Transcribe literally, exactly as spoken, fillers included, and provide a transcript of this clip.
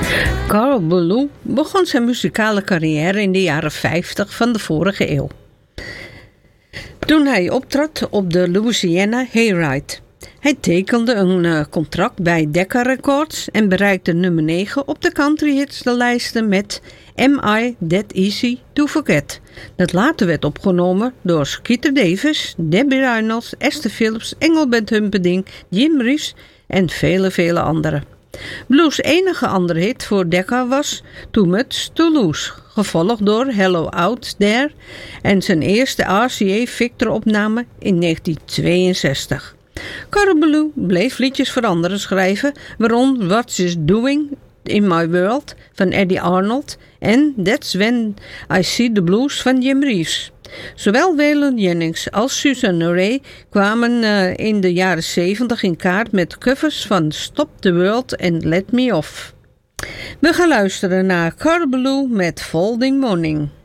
Carl Ballou begon zijn muzikale carrière in de jaren vijftig van de vorige eeuw, toen hij optrad op de Louisiana Hayride. Hij tekende een uh, contract bij Decca Records en bereikte nummer negen op de countryhitslijsten met Am I That Easy to Forget, dat later werd opgenomen door Skeeter Davis, Debbie Reynolds, Esther Phillips, Engelbert Humperdinck, Jim Reeves en vele vele anderen. Blues' enige andere hit voor Decca was Too Much to Lose, gevolgd door Hello Out There en zijn eerste R C A Victor opname in negentien tweeënzestig. Carl Ballou bleef liedjes voor anderen schrijven, waaronder What She's Doing in My World van Eddie Arnold en That's When I See the Blues van Jim Reeves. Zowel Waylon Jennings als Susan Rae kwamen uh, in de jaren zeventig in kaart met covers van Stop the World en Let Me Off. We gaan luisteren naar Carl Ballou met Folding Morning.